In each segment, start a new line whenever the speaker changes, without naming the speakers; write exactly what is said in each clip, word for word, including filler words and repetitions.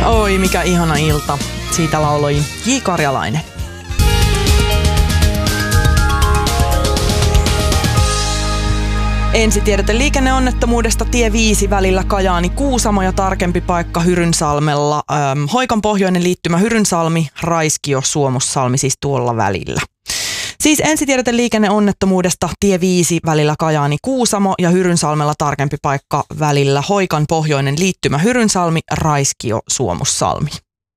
Oi, mikä ihana ilta. Siitä lauloi J. Karjalainen. Ensitiedote liikenneonnettomuudesta tie viisi välillä Kajaani-Kuusamo ja tarkempi paikka Hyrynsalmella. Ähm, Hoikan pohjoinen liittymä Hyrynsalmi, Raiskio, Suomussalmi siis tuolla välillä. Siis ensitiedote liikenneonnettomuudesta tie viisi välillä Kajaani-Kuusamo ja Hyrynsalmella tarkempi paikka välillä Hoikan pohjoinen liittymä Hyrynsalmi, Raiskio, Suomussalmi.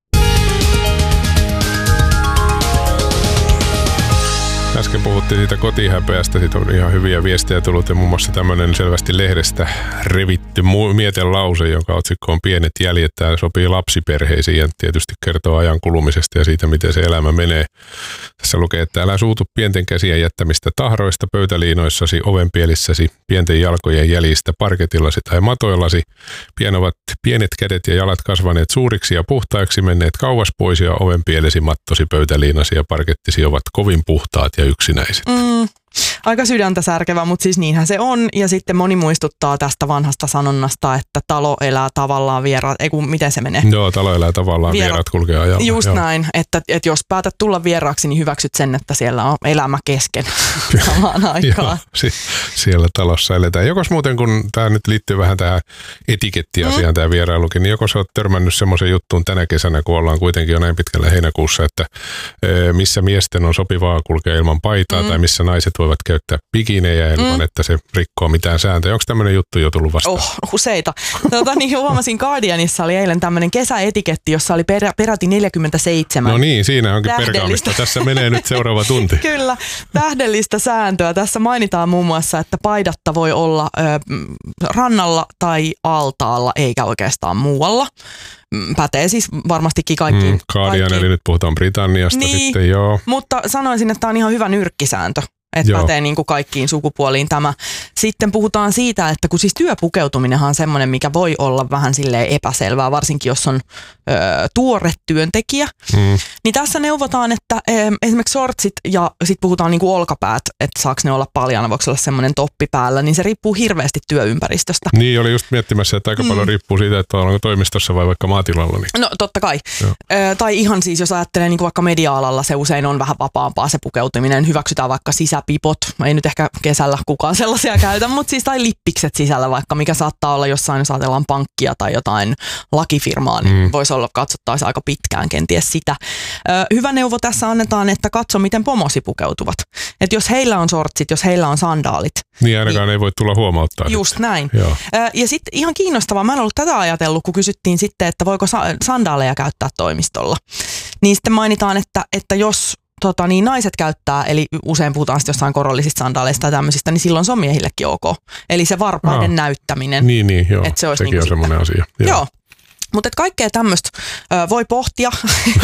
Äsken puhuttiin siitä kotihäpeästä, siitä on ihan hyviä viestejä tullut ja muun muassa tämmöinen selvästi lehdestä revitty mietelause, jonka otsikko on Pienet jäljet. Tämä sopii lapsiperheisiin ja tietysti kertoo ajan kulumisesta ja siitä, miten se elämä menee. Tässä lukee, että älä suutu pienten käsien jättämistä tahroista, pöytäliinoissasi, ovenpielissäsi, pienten jalkojen jäljistä, parketillasi tai matoillasi. Pian ovat pienet kädet ja jalat kasvaneet suuriksi ja puhtaiksi, menneet kauas pois ja ovenpielesi, mattosi, pöytäliinasi ja parkettisi ovat kovin puhtaat ja yksinäiset.
Mm, aika sydäntä särkevä, mutta siis niinhän se on. Ja sitten moni muistuttaa tästä vanhasta sanonnasta, että talo elää tavallaan vieraat. Ei kun, miten se menee?
Joo, talo elää tavallaan, vieraat, vieraat kulkee ajalla.
Just
Joo.
näin, että, että jos päätät tulla vieraaksi, niin hyväksyt sen, että siellä on elämä kesken samaan aikaan.
Joo, si- siellä talossa eletään. Jokos muuten, kun tämä nyt liittyy vähän tähän etikettiasiaan, mm. tämä vierailukin, niin jokos olet törmännyt semmoisen juttuun tänä kesänä, kun ollaan kuitenkin jo näin pitkällä heinäkuussa, että e, missä miesten on sopivaa kulkea ilman paitaa, mm. tai missä naiset voivat käyttää bikinejä ilman, mm. että se rikkoo mitään sääntöjä. Onko tämmöinen juttu jo tullut vastaan?
Oh, useita. Tota, niin huomasin Guardianissa oli eilen tämmöinen kesäetiketti, jossa oli perä, peräti neljäkymmentäseitsemän.
No niin, siinä onkin perkaamista. Tässä menee nyt seuraava tunti.
Kyllä, tähdellistä sääntöä. Tässä mainitaan muun muassa, että paidatta voi olla ö, rannalla tai altaalla, eikä oikeastaan muualla. Pätee siis varmastikin kaikkiin.
Mm, Guardian, kaikkiin. Eli nyt puhutaan Britanniasta niin, sitten, joo.
Mutta sanoisin, että tämä on ihan hyvä nyrkkisääntö. Että pätee niin kuin kaikkiin sukupuoliin tämä. Sitten puhutaan siitä, että kun siis työpukeutuminenhan on semmoinen, mikä voi olla vähän silleen epäselvää, varsinkin jos on ö, tuore työntekijä. Mm. Niin tässä neuvotaan, että ö, esimerkiksi shortsit ja sitten puhutaan niin kuin olkapäät, että saako ne olla paljana, voiko olla semmoinen toppi päällä, niin se riippuu hirveästi työympäristöstä.
Niin, oli just miettimässä, että aika mm. paljon riippuu siitä, että onko toimistossa vai vaikka maatilalla. Niin.
No totta kai. Ö, tai ihan siis, jos ajattelee niin kuin vaikka media-alalla, se usein on vähän vapaampaa se pukeutuminen, hyväksytään vaikka sisä pipot, ei nyt ehkä kesällä kukaan sellaisia käytä, mutta siis tai lippikset sisällä vaikka, mikä saattaa olla jossain, jos ajatellaan pankkia tai jotain lakifirmaa, niin mm. voisi olla, katsottaisiin aika pitkään kenties sitä. Ö, hyvä neuvo tässä annetaan, että katso, miten pomosi pukeutuvat. Että jos heillä on shortsit, jos heillä on sandaalit.
Niin ainakaan niin, ei voi tulla huomauttaa.
Just
nyt.
näin. Ö, ja sitten ihan kiinnostavaa, mä en ollut tätä ajatellut, kun kysyttiin sitten, että voiko sa- sandaaleja käyttää toimistolla. Niin sitten mainitaan, että, että jos Tota, niin naiset käyttää, eli usein puhutaan sitten jossain korollisista sandaaleista tai tämmöisistä, niin silloin se on miehillekin ok. Eli se varpaiden no. näyttäminen.
Niin, niin, joo.
Se olisi
sekin
niin
on semmoinen asia.
Joo. joo. Mutta kaikkea tämmöistä voi pohtia.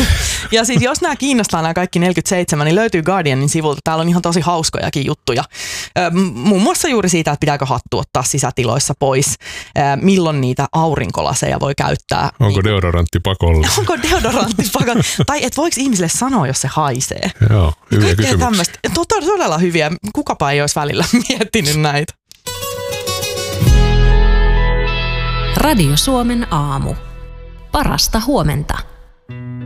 Ja siis jos nämä kiinnostaa nämä kaikki neljäkymmentäseitsemän, niin löytyy Guardianin sivulta. Täällä on ihan tosi hauskojakin juttuja. Muun muassa juuri siitä, että pitääkö hattu ottaa sisätiloissa pois. Milloin niitä aurinkolaseja voi käyttää.
Onko deodorantti pakolla?
Onko deodorantti pakolla? Tai et voiko ihmisille sanoa, jos se haisee?
Joo, hyviä kysymyksiä.
Todella hyviä. Kukapa ei olisi välillä miettinyt näitä.
Radio Suomen aamu. Parasta huomenta.